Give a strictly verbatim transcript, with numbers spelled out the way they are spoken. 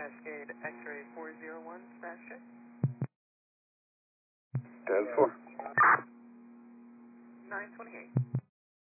Cascade X-ray four zero one, smash check. Dev four.